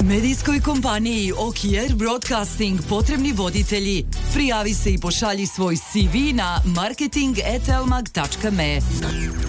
Medijskoj kompaniji OKR Broadcasting potrebni voditelji. Prijavi se i pošalji svoj CV na marketing@elmag.me.